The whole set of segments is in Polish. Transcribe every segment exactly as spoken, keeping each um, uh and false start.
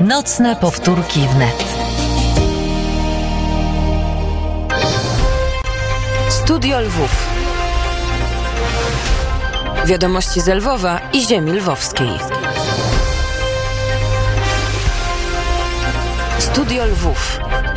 Nocne powtórki wnet. Studio Lwów. Wiadomości z Lwowa i ziemi lwowskiej. Studio Lwów.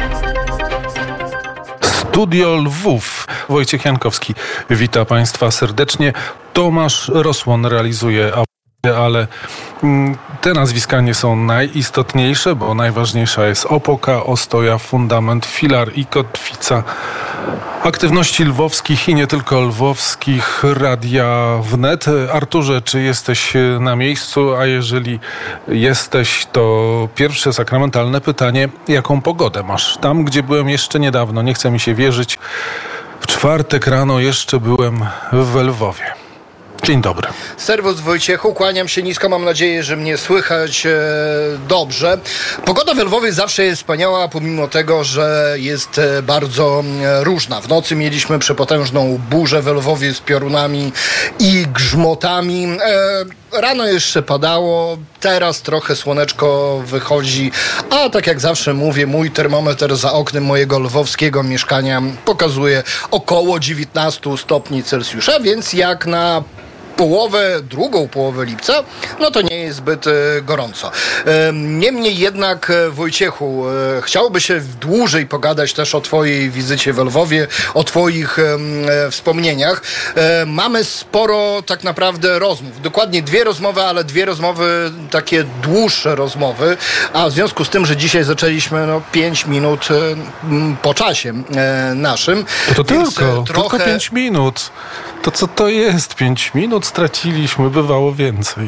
Studio Lwów. Wojciech Jankowski wita Państwa serdecznie. Tomasz Rosłon realizuje audycję, ale te nazwiska nie są najistotniejsze, bo najważniejsza jest opoka, ostoja, fundament, filar i kotwica aktywności lwowskich i nie tylko lwowskich Radia Wnet. Arturze, czy jesteś na miejscu? A jeżeli jesteś, to pierwsze sakramentalne pytanie, jaką pogodę masz? Tam, gdzie byłem jeszcze niedawno, nie chce mi się wierzyć, w czwartek rano jeszcze byłem w Lwowie. Dzień dobry. Serwus Wojciechu, kłaniam się nisko, mam nadzieję, że mnie słychać e, dobrze. Pogoda w Lwowie zawsze jest wspaniała, pomimo tego, że jest e, bardzo e, różna. W nocy mieliśmy przepotężną burzę w Lwowie z piorunami i grzmotami. E, rano jeszcze padało, teraz trochę słoneczko wychodzi, a tak jak zawsze mówię, mój termometr za oknem mojego lwowskiego mieszkania pokazuje około dziewiętnaście stopni Celsjusza, więc jak na połowę, drugą połowę lipca, no to nie jest zbyt e, gorąco. E, niemniej jednak, e, Wojciechu, e, chciałoby się dłużej pogadać też o twojej wizycie w Lwowie, o twoich e, e, wspomnieniach. E, mamy sporo tak naprawdę rozmów. Dokładnie dwie rozmowy, ale dwie rozmowy, takie dłuższe rozmowy, a w związku z tym, że dzisiaj zaczęliśmy no, pięć minut e, po czasie e, naszym. To, to więc, tylko, e, trochę... tylko pięć minut. To co to jest? Pięć minut straciliśmy, bywało więcej.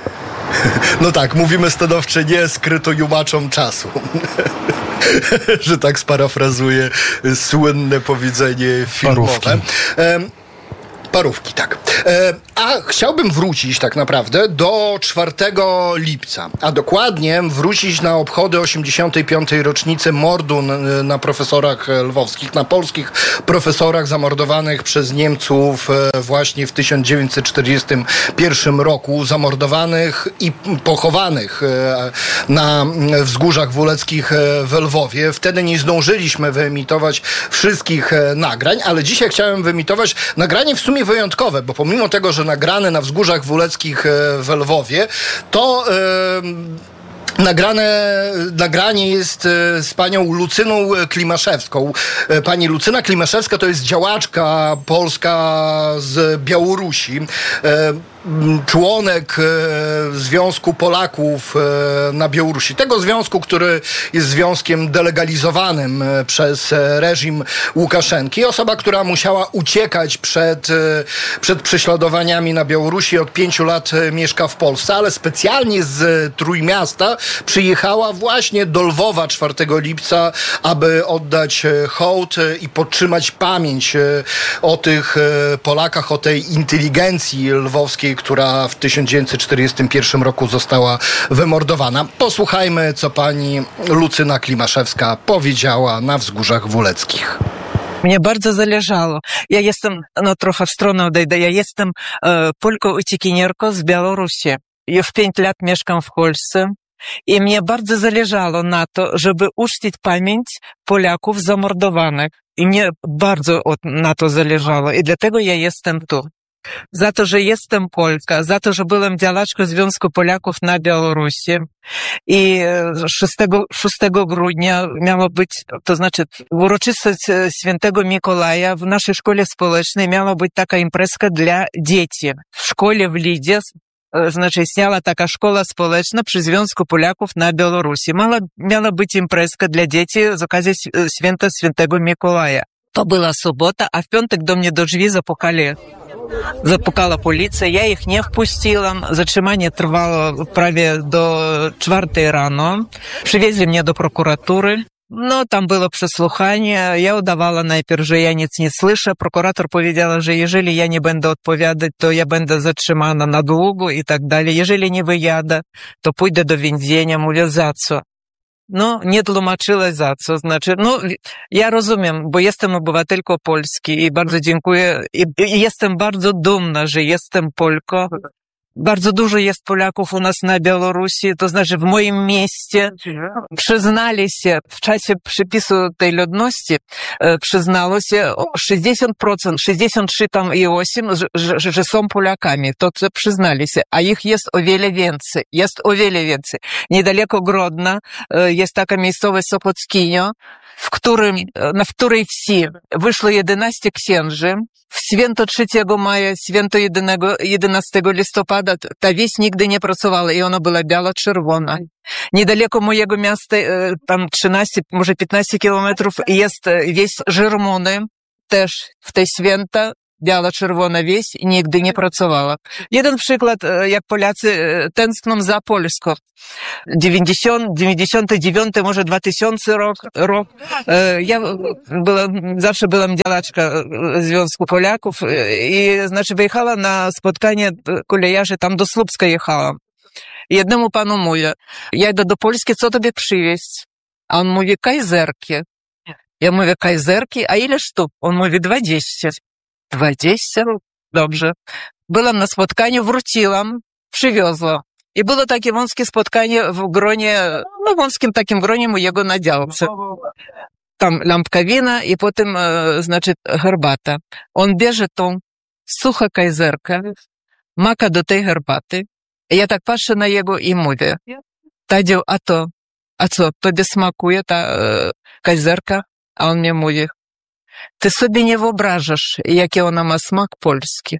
No tak, mówimy stanowcze nie skryto jumaczom czasu. Że tak sparafrazuję słynne powiedzenie filmowe. Parówki. Um, Parówki, tak. E, a chciałbym wrócić tak naprawdę do czwartego lipca, a dokładnie wrócić na obchody osiemdziesiątej piątej rocznicy mordu na, na profesorach lwowskich, na polskich profesorach zamordowanych przez Niemców e, właśnie w tysiąc dziewięćset czterdziestym pierwszym roku, zamordowanych i pochowanych e, na wzgórzach wuleckich e, w Lwowie. Wtedy nie zdążyliśmy wyemitować wszystkich e, nagrań, ale dzisiaj chciałem wyemitować nagranie w sumie wyjątkowe, bo pomimo tego, że nagrane na wzgórzach wuleckich w Lwowie, to e, nagrane, nagranie jest z panią Lucyną Klimaszewską. Pani Lucyna Klimaszewska to jest działaczka polska z Białorusi. E, członek e, Związku Polaków e, na Białorusi. Tego związku, który jest związkiem delegalizowanym e, przez e, reżim Łukaszenki. Osoba, która musiała uciekać przed, e, przed prześladowaniami na Białorusi. Od pięciu lat e, mieszka w Polsce, ale specjalnie z e, Trójmiasta przyjechała właśnie do Lwowa czwartego lipca, aby oddać e, hołd e, i podtrzymać pamięć e, o tych e, Polakach, o tej inteligencji lwowskiej, która w tysiąc dziewięćset czterdziestym pierwszym roku została wymordowana. Posłuchajmy, co pani Lucyna Klimaszewska powiedziała na wzgórzach wuleckich. Mnie bardzo zależało. Ja jestem, no trochę w stronę odejdę, ja jestem e, Polką-uciekinierką z Białorusi. Już pięć lat mieszkam w Polsce i mnie bardzo zależało na to, żeby uczcić pamięć Polaków zamordowanych. I mnie bardzo na to zależało i dlatego ja jestem tu. Za to, że jestem Polka, za to, że byłem działaczką Związku Polaków na Białorusi i szóstego grudnia miało być, to znaczy uroczystość Świętego Mikołaja w naszej szkole społecznej miała być taka imprezka dla dzieci. W szkole w Lidzie, znaczy istniała taka szkoła społeczna przy Związku Polaków na Białorusi. Miała, miała być imprezka dla dzieci z okazji święta Świętego Mikołaja. To była sobota, a w piątek do mnie do drzwi zapukali Zapukała policja, ja ich nie wpuściłam. Zatrzymanie trwało prawie do czwartej rano. Przywieźli mnie do prokuratury. No, tam było przesłuchanie. Ja udawała najpierw, że ja nic nie słyszę. Prokurator powiedziała, że jeżeli ja nie będę odpowiadać, to ja będę zatrzymana na długo i tak dalej. Jeżeli nie wyjadę, to pójdę do więzienia. Mówię, za co? No, nie tłumaczyła za co, znaczy, no, ja rozumiem, bo jestem obywatelką Polski i bardzo dziękuję i, i jestem bardzo dumna, że jestem Polką Bardzo dużo jest Polaków u nas na Białorusi, to znaczy w moim mieście przyznali się, w czasie przypisu tej ludności przyznało się sześćdziesiąt procent, sześćdziesiąt trzy i osiem procent, że, że są Polakami, to co przyznali się, a ich jest o wiele więcej, jest o wiele więcej. Niedaleko Grodna jest taka miejscowość Sopockinio, w którym, na w której wsi wyszło jedenaście księży. W święto trzeciego maja, święto jedenastego listopada ta wieś nigdy nie pracowała i ona była biało-czerwona. Niedaleko mojego miasta, tam trzynaście, może piętnaście kilometrów, jest wieś Żermony, też w te święta biało-czerwona wieś nigdy nie pracowała. Jeden przykład, jak Polacy tęskną za Polską. dziewięćdziesiąty, dziewięćdziesiąty dziewiąty, może dwa tysiące rok, rok. Ja byłam, zawsze byłam działaczka Związku Polaków i znaczy wyjechała na spotkanie kolejarzy, tam do Słupska jechałam. Jednemu panu mówię, ja idę do Polski, co tobie przywieźć? A on mówi, kajzerki. Ja mówię, kajzerki, a ile sztuk? On mówi, dwadzieścia. Dwadzieścia? Dobrze. Byłam na spotkaniu, wróciłam, przywiozła. I było takie wąskie spotkanie w gronie, no wąskim takim gronie mojego nadziałcy. Tam lampka wina i potem, e, znaczy, herbata. On bierze tą suchą kajzerkę, maka do tej herbaty. I ja tak patrzę na jego i mówię, Tadziu, a to, a co, tobie smakuje ta e, kajzerka? A on mnie mówi, ty sobie nie wyobrażasz, jaki ona ma smak polski.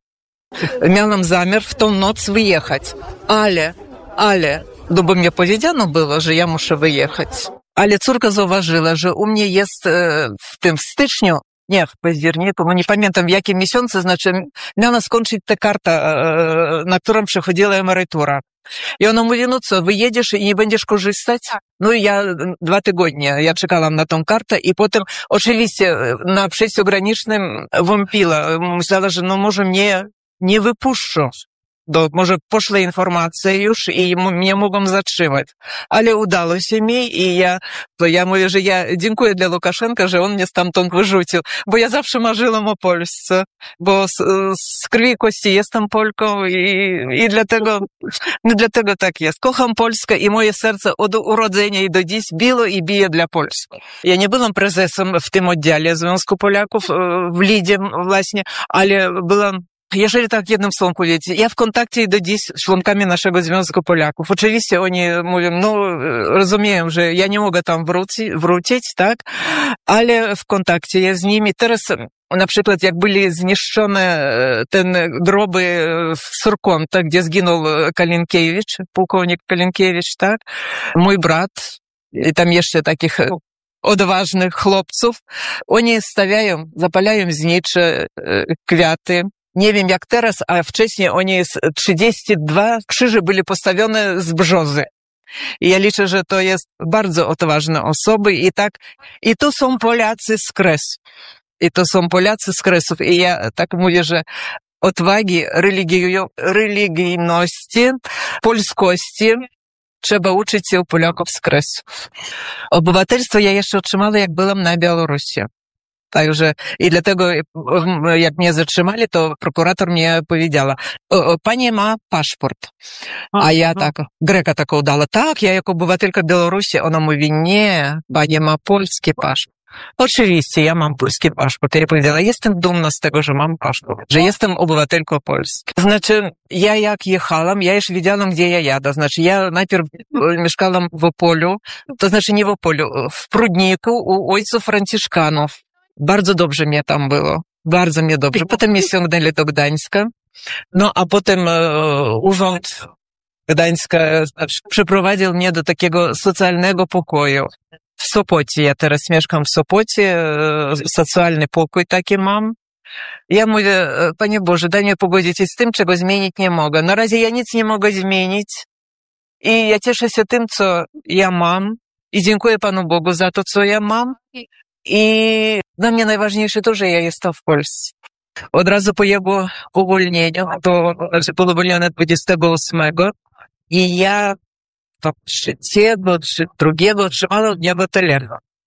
Miałam zamiar w tą noc wyjechać, ale, ale, no bo mnie powiedziano było, że ja muszę wyjechać. Ale córka zauważyła, że u mnie jest e, w tym styczniu, nie, w październiku, bo nie pamiętam w jakim miesiącu, znaczy miała skończyć ta karta, e, na którą przychodziła emerytura. I ona mówi, no co, wyjedziesz i nie będziesz korzystać? No i ja dwa tygodnie, ja czekałam na tą kartę i potem oczywiście na przejściu granicznym wątpiła. Myślała, że no może mnie nie wypuszczą. Do, może poszły informacje już i mnie mogą zatrzymać. Ale udało się mi i ja, to ja mówię, że ja dziękuję dla Łukaszenka, że on mnie stamtąd wyrzucił, bo ja zawsze marzyłam o Polsce, bo z, z krwi i kości jestem Polką i, i dlatego, no dlatego tak jest. Kocham Polskę i moje serce od urodzenia i do dziś biło i bije dla Polski. Ja nie byłam prezesem w tym oddziale Związku Polaków w Lidzie właśnie, ale byłam. Jeżeli tak jednym słowem powiedzieć, ja w kontakcie do dziś z członkami naszego Związku Polaków. Oczywiście oni mówią, no rozumieją, że ja nie mogę tam wróci, wrócić, tak, ale w kontakcie jest z nimi. Teraz na przykład jak byli zniszczone ten groby w Surkąta, gdzie zginął Kalinkiewicz, pułkownik Kalinkiewicz, tak, mój brat i tam jeszcze takich odważnych chłopców, oni stawiają, zapalają znicze, kwiaty. Nie wiem jak teraz, a wcześniej oni trzydzieści dwa krzyże byli postawione z brzozy. I ja liczę, że to jest bardzo odważne osoby i tak, i to są Polacy z Kresów. I to są Polacy z Kresów. I ja tak mówię, że odwagi, religio, religijności, polskości trzeba uczyć się u Polaków z Kresów. Obywatelstwo ja jeszcze otrzymała, jak byłam na Białorusi. Także i dlatego, jak mnie zatrzymali, to prokurator mnie powiedziała, pani ma paszport. A ja tak, Greka taką dała, tak, ja jako obywatelka Białorusi. Ona mówi, nie, pani ma polski paszport. Oczywiście, ja mam polski paszport. Ja powiedziała, jestem dumna z tego, że mam paszport, że jestem obywatelką Polski. Znaczy, ja jak jechałam, ja już wiedziałam, gdzie ja jadę. Znaczy, ja najpierw mieszkałam w Opolu, to znaczy nie w Opolu, w Prudniku u ojców Franciszkanów. Bardzo dobrze mnie tam było. Bardzo mnie dobrze. Potem mnie ściągnęli do Gdańska. No, a potem e, urząd Gdańska znaczy, przyprowadził mnie do takiego socjalnego pokoju. W Sopocie. Ja teraz mieszkam w Sopocie. E, socjalny pokój taki mam. Ja mówię, Panie Boże, daj mnie pogodzić się z tym, czego zmienić nie mogę. Na razie ja nic nie mogę zmienić. I ja cieszę się tym, co ja mam. I dziękuję Panu Bogu za to, co ja mam. I dla mnie najważniejsze to, że ja jestem w Polsce. Od razu po jego uwolnieniu, to było uwolnione dwudziestego ósmego i ja trzeciego czy drugiego otrzymałam dnia batalioну.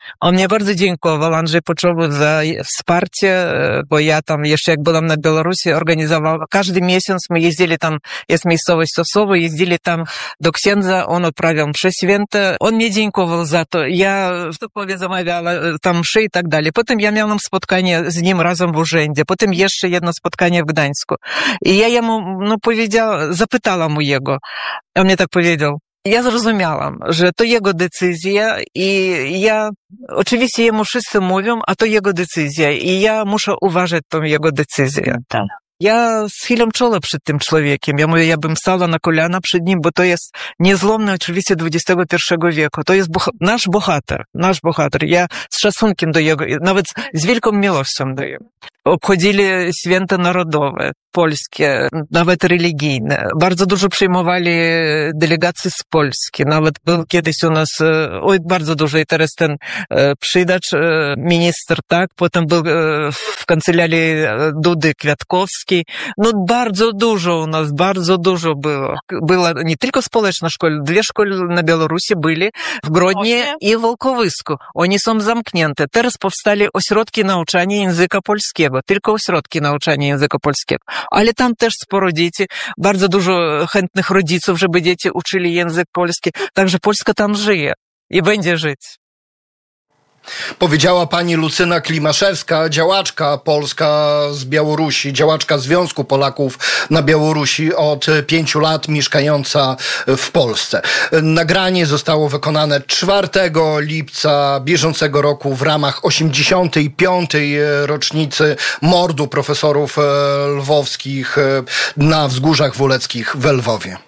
On mnie bardzo dziękował, Andrzej Poczowy, za wsparcie, bo ja tam jeszcze jak byłam na Białorusi, organizowałam, każdy miesiąc my jeździli tam, jest miejscowość Sosowo, jeździli tam do księdza, on odprawiał msze święte, on mnie dziękował za to, ja, że powiem, zamawiała tam mszy i tak dalej. Potem ja miałam spotkanie z nim razem w urzędzie, potem jeszcze jedno spotkanie w Gdańsku. I ja jemu, no, powiedziała, zapytałam mu jego, on mnie tak powiedział, ja zrozumiałam, że to jego decyzja i ja, oczywiście jemu wszyscy mówią, a to jego decyzja i ja muszę uważać tą jego decyzję. Tak. Ja schylam czoło przed tym człowiekiem. Ja mówię, ja bym stała na kolana przed nim, bo to jest niezłomny oczywiście dwudziestego pierwszego wieku. To jest boha- nasz bohater, nasz bohater. Ja z szacunkiem do jego, nawet z wielką miłością do jego. Obchodzili święta narodowe, polskie, nawet religijne. Bardzo dużo przyjmowali delegacji z Polski. Nawet był kiedyś u nas, oj, bardzo dużo i teraz ten e, przydacz, e, minister, tak? Potem był e, w kancelarii Dudy Kwiatkowski. No bardzo dużo u nas, bardzo dużo było. Była nie tylko społeczna szkoła, dwie szkoły na Białorusi byli w Grodnie i w Wolkowysku. Oni są zamknięte. Teraz powstali ośrodki nauczania języka polskiego. Tylko ośrodki nauczania języka polskiego. Ale tam też sporo dzieci, bardzo dużo chętnych rodziców, żeby dzieci uczyli język polski. Także Polska tam żyje i będzie żyć. Powiedziała pani Lucyna Klimaszewska, działaczka polska z Białorusi, działaczka Związku Polaków na Białorusi, od pięciu lat mieszkająca w Polsce. Nagranie zostało wykonane czwartego lipca bieżącego roku w ramach osiemdziesiątej piątej rocznicy mordu profesorów lwowskich na Wzgórzach Wóleckich w Lwowie.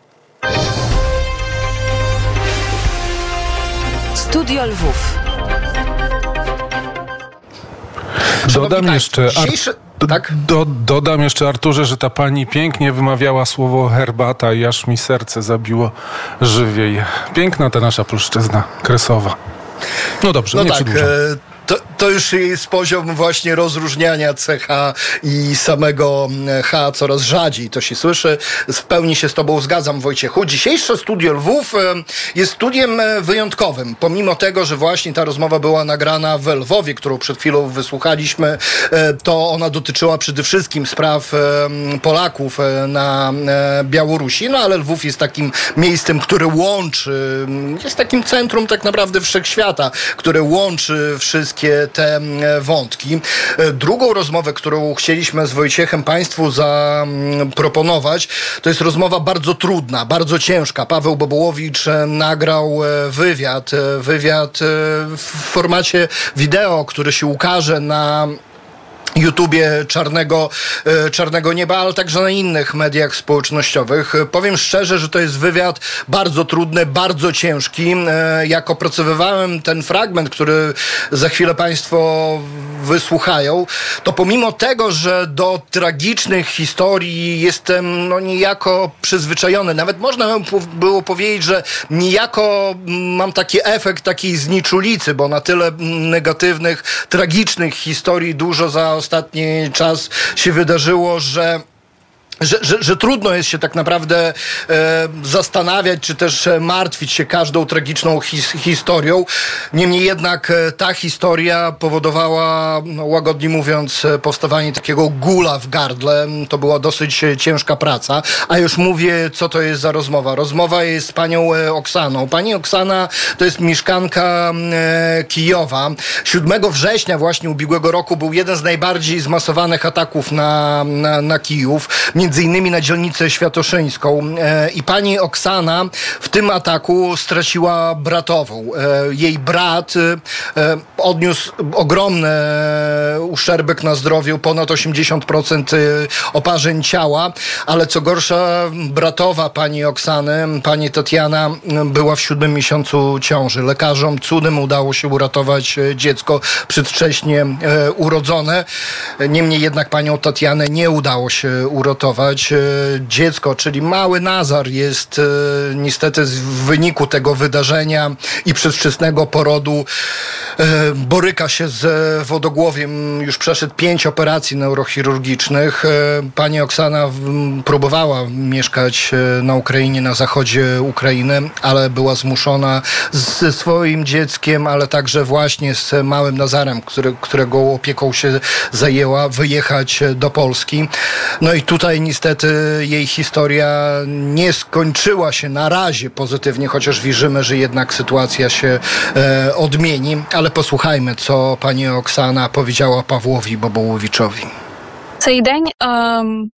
Studio Lwów. Dodam jeszcze, dzisiejszy... tak? do, dodam jeszcze, Arturze, że ta pani pięknie wymawiała słowo herbata i aż mi serce zabiło żywiej. Piękna ta nasza polszczyzna kresowa. No dobrze, no nie tak, przedłużam. E... To, to już jest poziom właśnie rozróżniania C H i samego H coraz rzadziej to się słyszy. W pełni się z tobą zgadzam, Wojciechu. Dzisiejsze Studio Lwów jest studiem wyjątkowym. Pomimo tego, że właśnie ta rozmowa była nagrana w Lwowie, którą przed chwilą wysłuchaliśmy, to ona dotyczyła przede wszystkim spraw Polaków na Białorusi. No ale Lwów jest takim miejscem, które łączy, jest takim centrum tak naprawdę wszechświata, które łączy wszystkie te wątki. Drugą rozmowę, którą chcieliśmy z Wojciechem Państwu zaproponować, to jest rozmowa bardzo trudna, bardzo ciężka. Paweł Bobołowicz nagrał wywiad, wywiad w formacie wideo, który się ukaże na YouTubie Czarnego, Czarnego Nieba, ale także na innych mediach społecznościowych. Powiem szczerze, że to jest wywiad bardzo trudny, bardzo ciężki. Jak opracowywałem ten fragment, który za chwilę Państwo wysłuchają, to pomimo tego, że do tragicznych historii jestem no niejako przyzwyczajony, nawet można było powiedzieć, że niejako mam taki efekt takiej zniczulicy, bo na tyle negatywnych, tragicznych historii dużo za ostatni czas się wydarzyło, że Że, że, że trudno jest się tak naprawdę e, zastanawiać, czy też martwić się każdą tragiczną his, historią. Niemniej jednak e, ta historia powodowała, no, łagodnie mówiąc, powstawanie takiego gula w gardle. To była dosyć ciężka praca. A już mówię, co to jest za rozmowa. Rozmowa jest z panią e, Oksaną. Pani Oksana to jest mieszkanka e, Kijowa. siódmego września właśnie ubiegłego roku był jeden z najbardziej zmasowanych ataków na, na, na Kijów. Między innymi na dzielnicę świętoszyńską. E, I pani Oksana w tym ataku straciła bratową. E, jej brat e, odniósł ogromny uszczerbek na zdrowiu, ponad osiemdziesiąt procent oparzeń ciała, ale co gorsza, bratowa pani Oksany, pani Tatiana, była w siódmym miesiącu ciąży. Lekarzom cudem udało się uratować dziecko przedwcześnie e, urodzone. Niemniej jednak panią Tatianę nie udało się uratować. uratować dziecko, czyli mały Nazar jest niestety w wyniku tego wydarzenia i przedwczesnego porodu boryka się z wodogłowiem. Już przeszedł pięć operacji neurochirurgicznych. Pani Oksana próbowała mieszkać na Ukrainie, na zachodzie Ukrainy, ale była zmuszona ze swoim dzieckiem, ale także właśnie z małym Nazarem, który, którego opieką się zajęła, wyjechać do Polski. No i tutaj niestety jej historia nie skończyła się na razie pozytywnie, chociaż wierzymy, że jednak sytuacja się e, odmieni. Ale posłuchajmy, co pani Oksana powiedziała Pawłowi Bobołowiczowi. Цей день ем,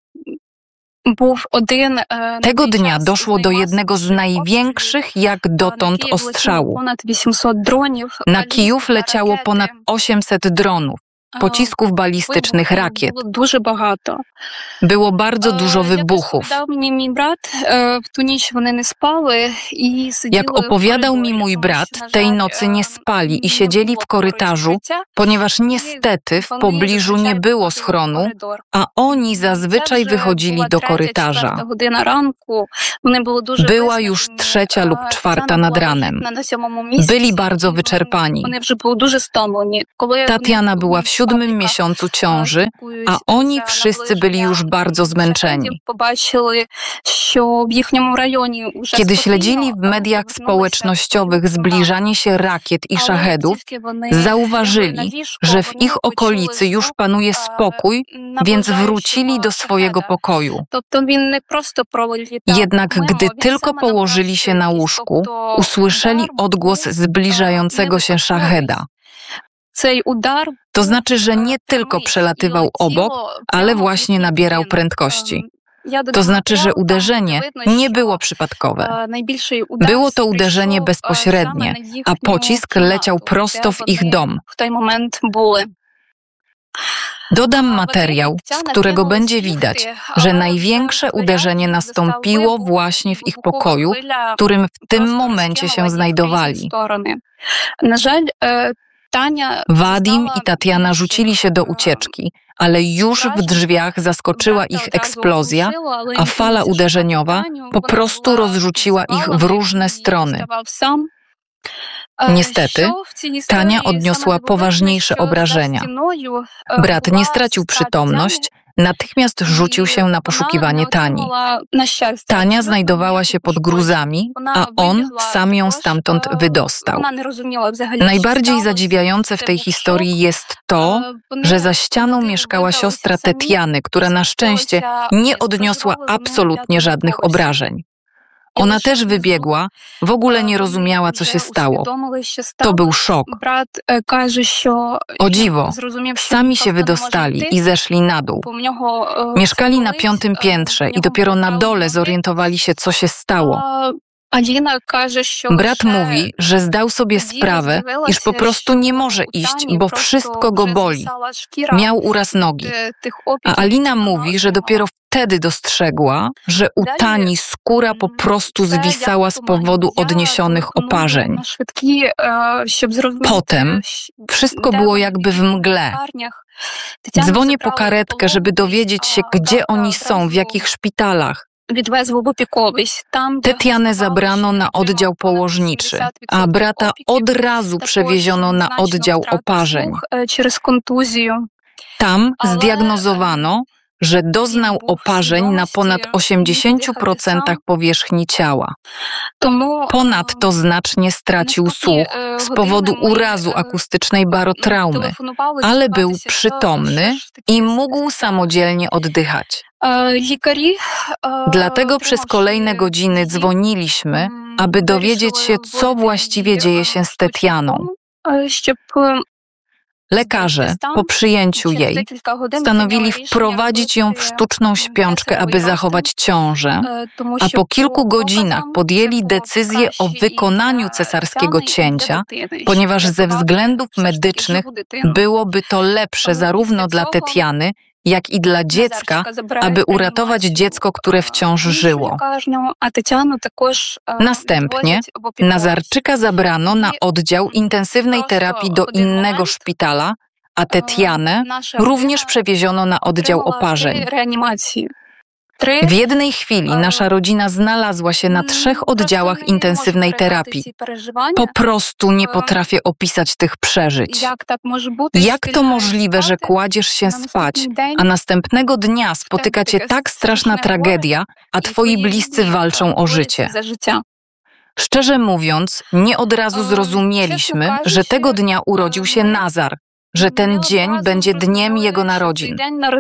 був один. Е, Tego dnia doszło do jednego z największych jak dotąd ostrzału. Понад вісімсот дронів. Na Kijów leciało ponad osiemset dronów, pocisków balistycznych, rakiet. Було дуже багато. Było bardzo dużo Е, wybuchów. Як розповідав мені мій брат, е, в ту ніч вони не спали і сиділи Jak в opowiadał mi коридорі, mój тому brat, що, на tej жаль, nocy е, nie spali i не siedzieli було w korytarzu, укриття. ponieważ niestety w Вони pobliżu nie зазвичай było виходили в schronu, коридор. a oni Це zazwyczaj вже wychodzili була do третя, korytarza. четверта година ранку. Вони були дуже Była już виснажені. trzecia lub Е, czwarta Тетяна nad була ranem. на сьомому місяці. Byli bardzo І вони- wyczerpani. Вони вже були дуже стомлені. Коли Tatiana вони była w siódmym паніка, miesiącu ciąży, шокують a oni за wszyscy byli już наближення bardzo zmęczeni. шахедів, побачили, що в їхньому районі вже Kiedy спокійно, śledzili w але mediach повернулися społecznościowych до zbliżanie się rakiet i Але szachedów, тільки вони zauważyli, лягли на ліжко, że w вони ich okolicy почули już звук, panuje е, spokój, więc наближаючого wrócili do swojego шахеда. pokoju. Тобто він не просто пролітав Jednak мимо, gdy він tylko саме położyli się na наближався łóżku, до usłyszeli удару, odgłos був, zbliżającego е, się невипадковий. szacheda. Цей удар To znaczy, że nie е, tylko прямий, przelatywał і obok, летіло ale прямо właśnie під nabierał він. prędkości. Е, я To znaczy, że додивилася, там uderzenie видно, nie що, było przypadkowe. е, найбільший удар Było to uderzenie прийшов, е, bezpośrednie, саме на a їхню pocisk кімнату, leciał де prosto w ich вони dom. в той момент були. Dodam Вони materiał, z Тетяна którego кинулась będzie бігти, widać, але że вже największe дверях uderzenie nastąpiło вибух, właśnie w ich вибухова pokoju, хвиля w którym w tym просто momencie розкинула się їх в різні znajdowali. сторони. На жаль, е, Таня Wadim została i Tatiana більш, rzucili się do е, ucieczki, ale już w drzwiach zaskoczyła брата ich одразу eksplozja, оглушило, але a він fala кинувся uderzeniowa шукати Таню. po Вона prostu була rozrzuciła ich w звалена, różne він strony. ставав сам. Е, Niestety, що в цій історії Tania саме odniosła дивовижне, poważniejsze що за obrażenia. стіною, е, Brat nie була stracił сестра przytomność, Тетяни, natychmiast rzucił się na вона poszukiwanie не Tani. отримала, на щастя, Tania абсолютно znajdowała się ніяких pod ушкоджень. gruzami, Вона a on вибігла sam ją також, stamtąd е, wydostał. Вона не розуміла взагалі, Najbardziej що сталося. zadziwiające w Це tej був historii шок. jest to, Е, вони że za ścianą дитину mieszkała вибралися siostra самі, Tetiany, która na szczęście спустилися nie і odniosła проживали з ними absolutnie п'ятому żadnych поверсі. obrażeń. І Ona лише też внизу, wybiegła, w ogóle nie е, rozumiała, co вже się stało. усвідомили, що To był сталося. szok. Брат е, каже, що O він dziwo, зрозумів, що sami він się просто не може wydostali йти, i zeszli na dół. бо в нього, е, Mieszkali все na болить, piątym е, piętrze в i нього dopiero na болить dole ноги. zorientowali się, co się stało. А Аліна каже, що Brat лише mówi, że zdał sobie тоді sprawę, iż po роздивилася, prostu nie що może у iść, Тані bo просто wszystko go вже boli. звисала шкіра Miał uraz nogi. від тих A опіків, Alina які вона mówi, że отримала. dopiero wtedy dostrzegła, że u Dalej, Tani skóra po М, prostu це zwisała як z в тумані. powodu Я odniesionych телефоную oparzeń. на швидкі, е, щоб зрозуміти, Potem щ- Wszystko де było вони, jakby в w яких mgle. лікарнях. Тетяну Dzwonię po забрали в karetkę, żeby Пологовий, dowiedzieć się, а gdzie брата oni są, w одразу jakich szpitalach. відвезли в опіковий. Там, де Tetianę сказали, zabrano що na він oddział отримав понад położniczy, сімдесят a відсотків brata опіків. od razu Також przewieziono na значно oddział втратив oparzeń. слух, е, через контузію. Tam Ale, zdiagnozowano, że doznał był w oparzeń na świadomości, ponad nie mógł osiemdziesiąt procent jechać sam. powierzchni ciała. Тому Ponadto znacznie stracił наступні, słuch е, z години powodu ми, urazu е, akustycznej barotraumy, телефонували ale był дізнатися, що- przytomny що ж таке i mógł сталося. samodzielnie oddychać. Е, Лікарі, е, Dlatego przez отримавши kolejne godziny візит, dzwoniliśmy, м, aby dowiedzieć się, вирішили co вводити właściwie її, dzieje е, się z в штучний Tetianą. дом, е, щоб е, Lekarze po przyjęciu через jej декілька годин stanowili прийняли рішення wprowadzić ją w ввести sztuczną śpiączkę, aby кесаревий zachować ciążę, розтин, е, тому a що po kilku по godzinach доказам podjęli це було decyzję o краще і wykonaniu для cesarskiego Тетяни, і для cięcia, дитини, ponieważ щоб ze врятувати względów все ж таки medycznych живу дитину. byłoby to lepsze Ale zarówno pісля dla цього Tetiany, jak i dla dziecka, Назарчика забирають aby в uratować реанімацію, dziecko, które е, wciąż в іншу żyło. лікарню, а Тетяну також е, Następnie відвозять в опіковий. Nazarczyka zabrano na oddział intensywnej terapii do innego szpitala, a Tetianę Наша również родина przewieziono na oddział отримала три oparzeń. реанімації. W jednej chwili nasza rodzina znalazła się na trzech oddziałach intensywnej terapii. Po prostu nie potrafię opisać tych przeżyć. Jak to możliwe, że kładziesz się spać, a następnego dnia spotyka cię tak straszna tragedia, a twoi bliscy walczą o życie? Szczerze mówiąc, nie od razu zrozumieliśmy, że tego dnia urodził się Nazar, że ten dzień będzie dniem jego narodzin.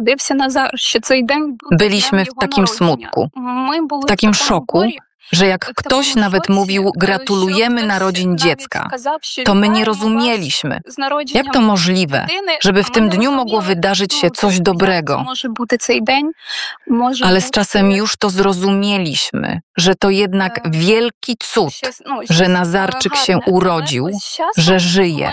Byliśmy w takim smutku, w takim szoku, że jak ktoś nawet mówił gratulujemy narodzin dziecka, to my nie rozumieliśmy, jak to możliwe, żeby w tym dniu mogło wydarzyć się coś dobrego. Ale z czasem już to zrozumieliśmy, że to jednak wielki cud, że Nazarczyk się urodził, że żyje.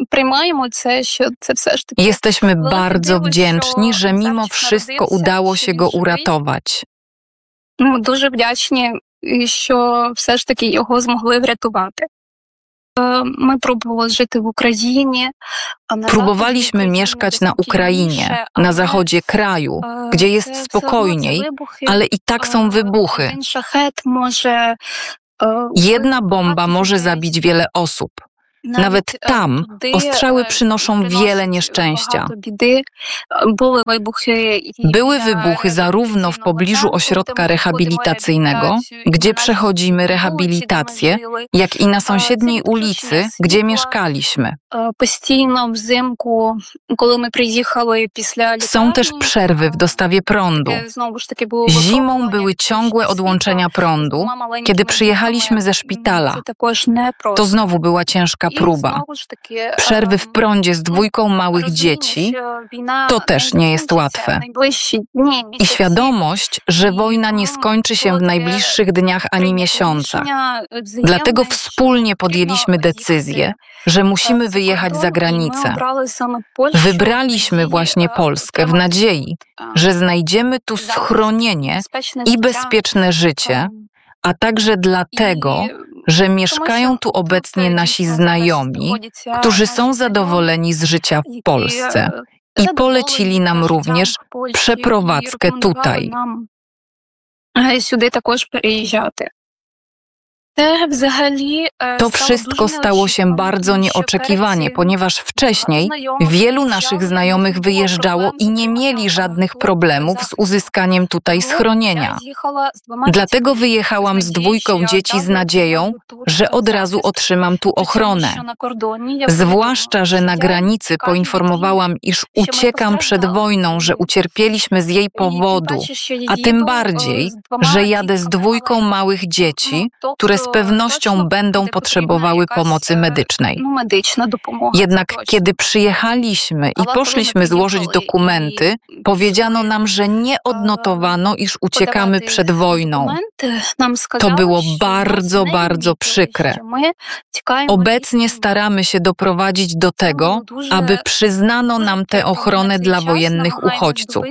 Jesteśmy bardzo wdzięczni, że mimo wszystko udało się go uratować. Дуже вдячні, що все ж таки його змогли врятувати. My próbowaliśmy żyć w Ukrainie. Próbowaliśmy mieszkać na Ukrainie, na zachodzie kraju, gdzie jest spokojniej, ale i tak są wybuchy. Jedna bomba może zabić wiele osób. Nawet tam ostrzały przynoszą wiele nieszczęścia. Były wybuchy zarówno w pobliżu ośrodka rehabilitacyjnego, gdzie przechodzimy rehabilitację, jak i na sąsiedniej ulicy, gdzie mieszkaliśmy. Są też przerwy w dostawie prądu. Zimą były ciągłe odłączenia prądu, kiedy przyjechaliśmy ze szpitala. To znowu była ciężka próba. Przerwy w prądzie z dwójką małych dzieci to też nie jest łatwe. I świadomość, że wojna nie skończy się w najbliższych dniach ani miesiącach. Dlatego wspólnie podjęliśmy decyzję, że musimy wyjechać za granicę. Wybraliśmy właśnie Polskę w nadziei, że znajdziemy tu schronienie i bezpieczne życie, a także dlatego, że mieszkają tu obecnie nasi znajomi, którzy są zadowoleni z życia w Polsce i polecili nam również przeprowadzkę tutaj. To wszystko stało się bardzo nieoczekiwanie, ponieważ wcześniej wielu naszych znajomych wyjeżdżało i nie mieli żadnych problemów z uzyskaniem tutaj schronienia. Dlatego wyjechałam z dwójką dzieci z nadzieją, że od razu otrzymam tu ochronę. Zwłaszcza, że na granicy poinformowałam, iż uciekam przed wojną, że ucierpieliśmy z jej powodu, a tym bardziej, że jadę z dwójką małych dzieci, które z pewnością będą potrzebowały pomocy medycznej. Jednak kiedy przyjechaliśmy i poszliśmy złożyć dokumenty, powiedziano nam, że nie odnotowano, iż uciekamy przed wojną. To było bardzo, bardzo przykre. Obecnie staramy się doprowadzić do tego, aby przyznano nam tę ochronę dla wojennych uchodźców.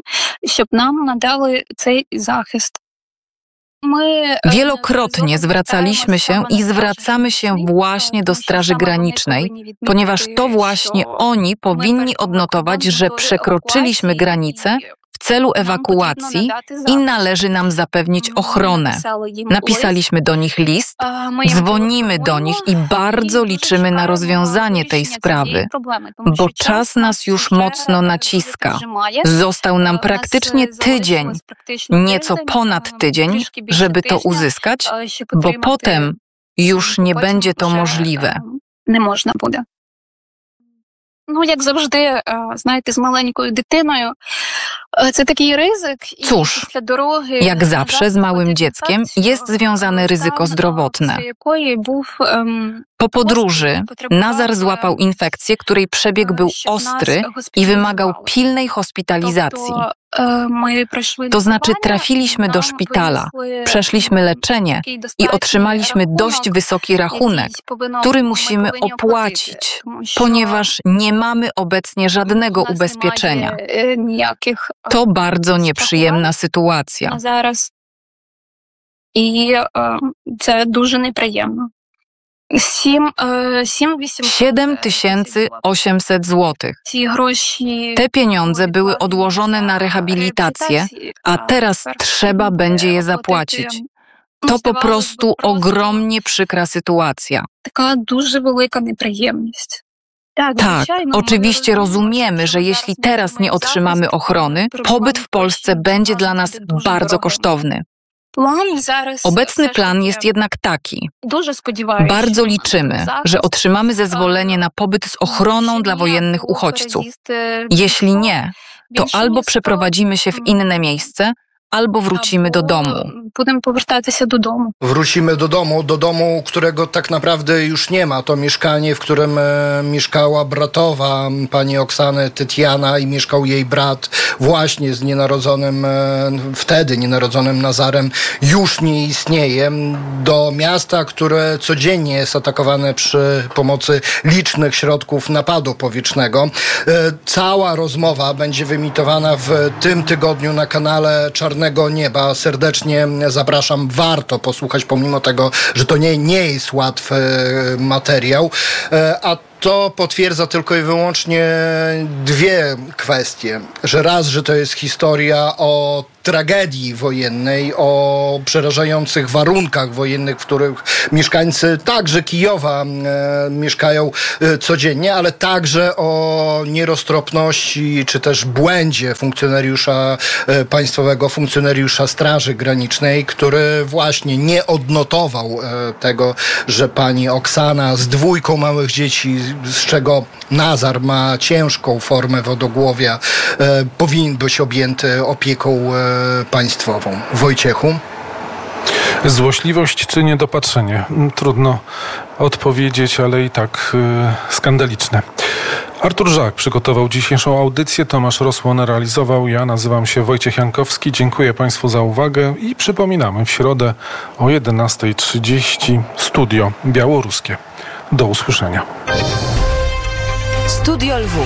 Wielokrotnie zwracaliśmy się i zwracamy się właśnie do Straży Granicznej, ponieważ to właśnie oni powinni odnotować, że przekroczyliśmy granicę w celu ewakuacji i należy nam zapewnić ochronę. Napisaliśmy do nich list, dzwonimy do nich i bardzo liczymy na rozwiązanie tej sprawy, bo czas nas już mocno naciska. Został nam praktycznie tydzień, nieco ponad tydzień, żeby to uzyskać, bo potem już nie będzie to możliwe. Nie można буде. Ну, як завжди, знаєте, з маленькою дитиною, це такий ризик. Cóż, jak zawsze z małym dzieckiem jest związane ryzyko zdrowotne. Po podróży Nazar złapał infekcję, której przebieg był ostry i wymagał pilnej hospitalizacji. To znaczy trafiliśmy do szpitala, przeszliśmy leczenie i otrzymaliśmy dość wysoki rachunek, który musimy opłacić, ponieważ nie mamy obecnie żadnego ubezpieczenia. To bardzo nieprzyjemna sytuacja. I to дуже неприємно. siedem tysięcy osiemset złotych. Te pieniądze były odłożone na rehabilitację, a teraz trzeba będzie je zapłacić. To po prostu ogromnie przykra sytuacja. Taka duża wielka nieprzyjemność. Tak, oczywiście rozumiemy, że jeśli teraz nie otrzymamy ochrony, pobyt w Polsce będzie dla nas bardzo kosztowny. Obecny plan jest jednak taki. Bardzo liczymy, że otrzymamy zezwolenie na pobyt z ochroną dla wojennych uchodźców. Jeśli nie, to albo przeprowadzimy się w inne miejsce, albo wrócimy do domu. Będziemy powracać się do domu. Wrócimy do domu, do domu, którego tak naprawdę już nie ma. To mieszkanie, w którym e, mieszkała bratowa pani Oksany Tytiana i mieszkał jej brat właśnie z nienarodzonym, e, wtedy nienarodzonym Nazarem, już nie istnieje. Do miasta, które codziennie jest atakowane przy pomocy licznych środków napadu powietrznego. E, cała rozmowa będzie wyemitowana w tym tygodniu na kanale Czarnego Nieba. Serdecznie zapraszam. Warto posłuchać, pomimo tego, że to nie, nie jest łatwy materiał. A to potwierdza tylko i wyłącznie dwie kwestie. Że raz, że to jest historia o tragedii wojennej, o przerażających warunkach wojennych, w których mieszkańcy także Kijowa e, mieszkają e, codziennie, ale także o nieroztropności czy też błędzie funkcjonariusza e, państwowego, funkcjonariusza Straży Granicznej, który właśnie nie odnotował e, tego, że pani Oksana z dwójką małych dzieci, z czego Nazar ma ciężką formę wodogłowia, e, powinien być objęty opieką e, państwową. Wojciechu? Złośliwość czy niedopatrzenie? Trudno odpowiedzieć, ale i tak y, skandaliczne. Artur Żak przygotował dzisiejszą audycję, Tomasz Rosłon realizował, ja nazywam się Wojciech Jankowski. Dziękuję Państwu za uwagę i przypominamy, w środę o jedenasta trzydzieści Studio Białoruskie. Do usłyszenia. Studio Lwów.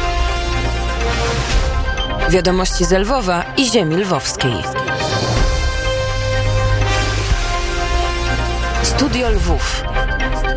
Wiadomości z Lwowa i ziemi lwowskiej. Studio Lwów.